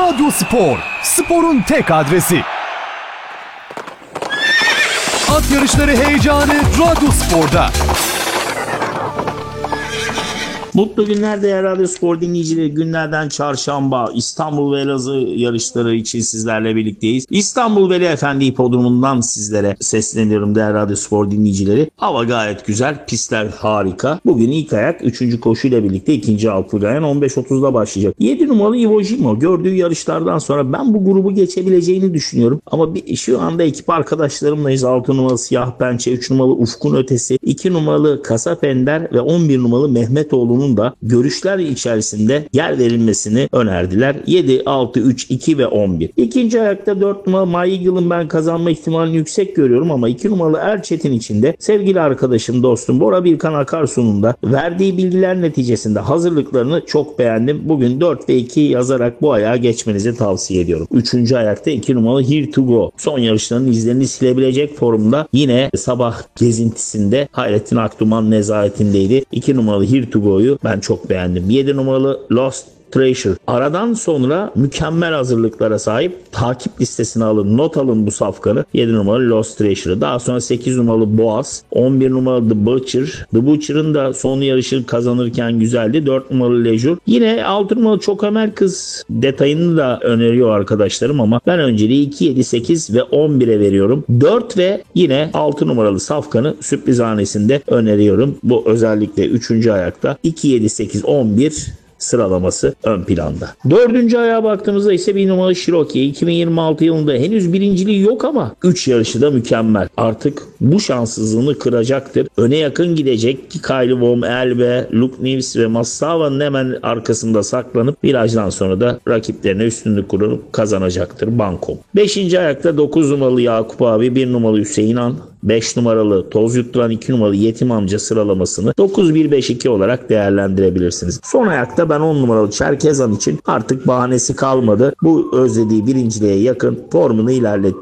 Radyo Spor, sporun tek adresi. At yarışları heyecanı Radyo Spor'da. Mutlu günler değerli Radyo Spor dinleyicileri. Günlerden çarşamba İstanbul ve Elazığ yarışları için sizlerle birlikteyiz. İstanbul Veli Efendi Hipodromu'ndan sizlere sesleniyorum değerli Radyo Spor dinleyicileri. Hava gayet güzel, pistler harika. Bugün ilk ayak 3. koşuyla birlikte 2. Alpulgayan 15.30'da başlayacak. 7 numaralı Ivo Jimo gördüğü yarışlardan sonra ben bu grubu geçebileceğini düşünüyorum. Ama şu anda ekip arkadaşlarımlayız. 6 numaralı Siyah Pençe, 3 numaralı Ufkun Ötesi, 2 numaralı Kasap Ender ve 11 numaralı Mehmetoğlu'nun da görüşler içerisinde yer verilmesini önerdiler. 7, 6, 3, 2 ve 11. İkinci ayakta 4 numaralı My Eagle'ın ben kazanma ihtimalini yüksek görüyorum ama 2 numaralı Erçetin içinde sevgili arkadaşım, dostum Bora Birkan Akarsu'nun da verdiği bilgiler neticesinde hazırlıklarını çok beğendim. Bugün 4 ve 2 yazarak bu ayağa geçmenizi tavsiye ediyorum. Üçüncü ayakta 2 numaralı Here to Go. Son yarışlarının izlerini silebilecek formda, yine sabah gezintisinde Hayrettin Akduman nezaretindeydi. 2 numaralı Here to Go'yu ben çok beğendim. 7 numaralı Lost Treasure. Aradan sonra mükemmel hazırlıklara sahip, takip listesine alın, not alın bu safkanı. 7 numaralı Lost Treasure'ı. Daha sonra 8 numaralı Boğaz, 11 numaralı The Butcher. The Butcher'ın da son yarışı kazanırken güzeldi. 4 numaralı Leisure. Yine 6 numaralı Çok Ömer Kız detayını da öneriyor arkadaşlarım ama ben önceliği 2, 7, 8 ve 11'e veriyorum. 4 ve yine 6 numaralı safkanı sürprizhanesinde öneriyorum. Bu özellikle 3. ayakta 2, 7, 8, 11 sıralaması ön planda. Dördüncü ayağa baktığımızda ise 1 numaralı Cherokee. 2026 yılında henüz birinciliği yok ama 3 yarışı da mükemmel. Artık bu şanssızlığını kıracaktır. Öne yakın gidecek ki Kylie Vom, Elbe, Luke Neves ve Massava'nın hemen arkasında saklanıp virajdan sonra da rakiplerine üstünlük kurup kazanacaktır Bankom. 5. ayakta 9 numaralı Yakup abi, 1 numaralı Hüseyin Han, 5 numaralı Toz Yutturan, 2 numaralı Yetim Amca sıralamasını 9-1-5-2 olarak değerlendirebilirsiniz. Son ayakta ben 10 numaralı Çerkezan için artık bahanesi kalmadı. Bu özlediği birinciliğe yakın formunu ilerletti.